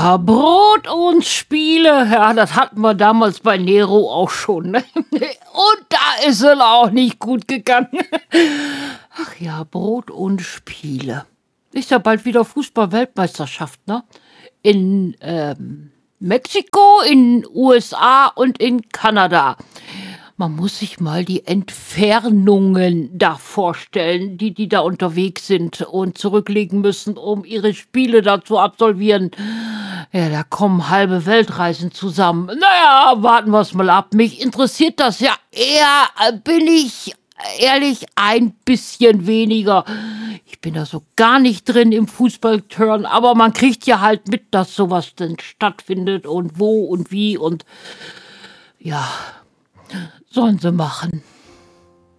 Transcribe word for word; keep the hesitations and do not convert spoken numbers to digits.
Ja, Brot und Spiele, ja, das hatten wir damals bei Nero auch schon. Ne? Und da ist es auch nicht gut gegangen. Ach ja, Brot und Spiele. Ist ja bald wieder Fußball-Weltmeisterschaft, ne? In ähm, Mexiko, in U S A und in Kanada. Man muss sich mal die Entfernungen da vorstellen, die die da unterwegs sind und zurücklegen müssen, um ihre Spiele da zu absolvieren. Ja, da kommen halbe Weltreisen zusammen. Naja, warten wir es mal ab. Mich interessiert das ja eher, äh, bin ich ehrlich, ein bisschen weniger. Ich bin da so gar nicht drin im Fußballturn, aber man kriegt ja halt mit, dass sowas denn stattfindet und wo und wie und ja, sollen sie machen.